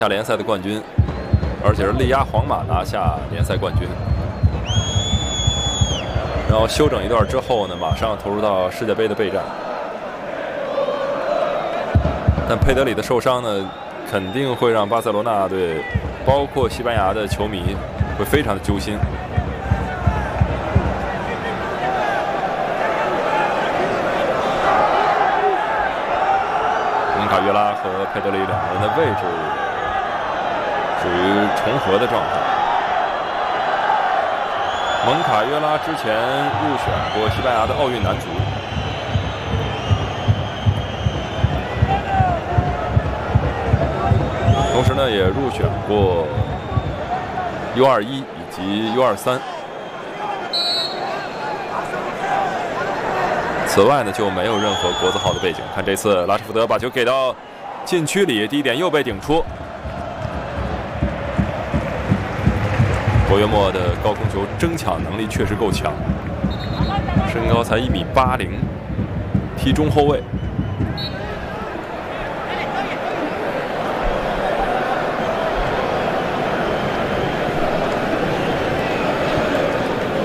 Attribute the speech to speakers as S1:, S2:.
S1: 下联赛的冠军，而且是力压皇马拿下联赛冠军。然后休整一段之后呢，马上投入到世界杯的备战。但佩德里的受伤呢，肯定会让巴塞罗那队，包括西班牙的球迷会非常的揪心。蒙卡约拉和佩德里两个人的位置属于重合的状态。蒙卡约拉之前入选过西班牙的奥运男足，同时呢也入选过 U21以及 U23。此外呢就没有任何国字号的背景。看这次拉什福德把球给到禁区里，第一点又被顶出。博约莫的高空球争抢能力确实够强，身高才1.80米，踢中后卫。